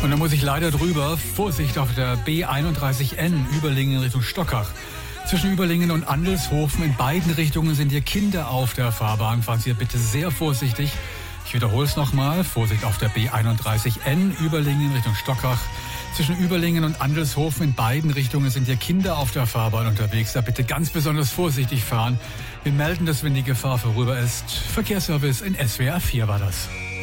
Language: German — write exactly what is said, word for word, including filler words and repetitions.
Und da muss ich leider drüber. Vorsicht auf der B einunddreißig N Überlingen Richtung Stockach. Zwischen Überlingen und Andelshofen in beiden Richtungen sind hier Kinder auf der Fahrbahn. Fahren Sie bitte sehr vorsichtig. Ich wiederhole es nochmal. Vorsicht auf der B einunddreißig N Überlingen Richtung Stockach. Zwischen Überlingen und Andelshofen in beiden Richtungen sind hier Kinder auf der Fahrbahn unterwegs. Da bitte ganz besonders vorsichtig fahren. Wir melden das, wenn die Gefahr vorüber ist. Verkehrsservice in S W R vier war das.